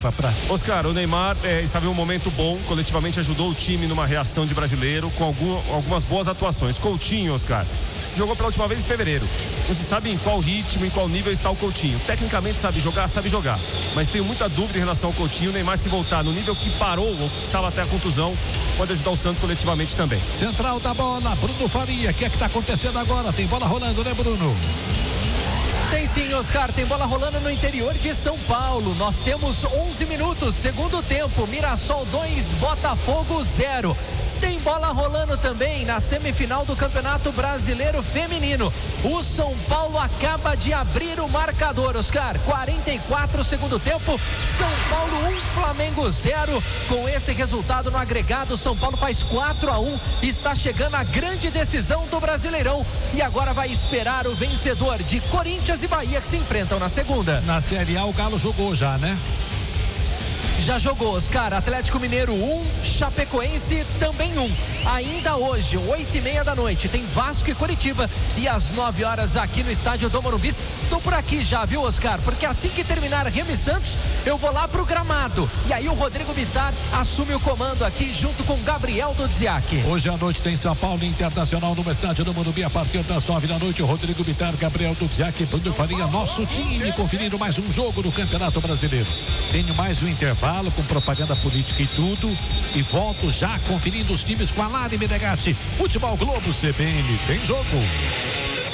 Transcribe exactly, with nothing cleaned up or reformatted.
Pra... Oscar, o Neymar é, estava em um momento bom, coletivamente ajudou o time numa reação de brasileiro com algum, algumas boas atuações. Coutinho, Oscar, jogou pela última vez em fevereiro. Não se sabe em qual ritmo, em qual nível está o Coutinho. Tecnicamente sabe jogar, sabe jogar. Mas tenho muita dúvida em relação ao Coutinho. O Neymar, se voltar no nível que parou, ou que estava até a contusão, pode ajudar o Santos coletivamente também. Central da bola, Bruno Faria. O que é que está acontecendo agora? Tem bola rolando, né, Bruno? Tem sim, Oscar, tem bola rolando no interior de São Paulo. Nós temos onze minutos, segundo tempo, Mirassol dois, Botafogo zero. Tem bola rolando também na semifinal do Campeonato Brasileiro Feminino. O São Paulo acaba de abrir o marcador, Oscar. quarenta e quatro, segundo tempo, São Paulo um, Flamengo zero. Com esse resultado no agregado, São Paulo faz quatro a um. Está chegando a grande decisão do Brasileirão. E agora vai esperar o vencedor de Corinthians e Bahia, que se enfrentam na segunda. Na Série A o Galo jogou já, né? Já jogou, Oscar. Atlético Mineiro um, Chapecoense também um. Ainda hoje, oito e meia da noite, tem Vasco e Coritiba. E às nove horas aqui no estádio do Morumbi. Estou por aqui já, viu, Oscar? Porque assim que terminar Remo e Santos, eu vou lá pro gramado. E aí o Rodrigo Bittar assume o comando aqui junto com Gabriel Dudziak. Hoje à noite tem São Paulo Internacional no estádio do Morumbi a partir das nove da noite. O Rodrigo Bittar, Gabriel Dudziak, Bruno Faria, nosso time conferindo mais um jogo do Campeonato Brasileiro. Tenho mais um intervalo com propaganda política e tudo, e volto já conferindo os times com a Lari Menegatti. Futebol Globo C B N, tem jogo.